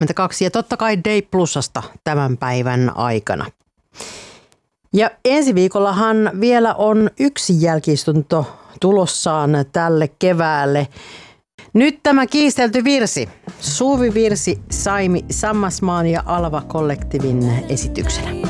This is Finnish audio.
ja totta kai Day Plusasta tämän päivän aikana. Ja ensi viikollahan vielä on yksi jälki-istunto tulossaan tälle keväälle. Nyt tämä kiistelty virsi, Suvi-virsi Saimi Sammasmaan ja Alva Kollektiivin esityksenä.